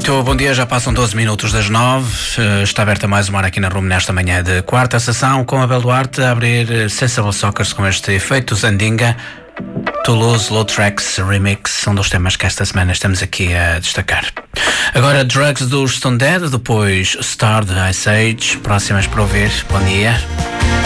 Muito bom dia, já passam 12 minutos das 9. Está aberta mais uma hora aqui na Rumo nesta manhã de quarta sessão, com Abel Duarte a abrir Sensible Soccers com este efeito Zandinga. Toulouse Low Tracks Remix são dos temas que esta semana estamos aqui a destacar. Agora Drugs dos Stone Dead, depois Star de Ice Age, próximas para ouvir. Bom dia.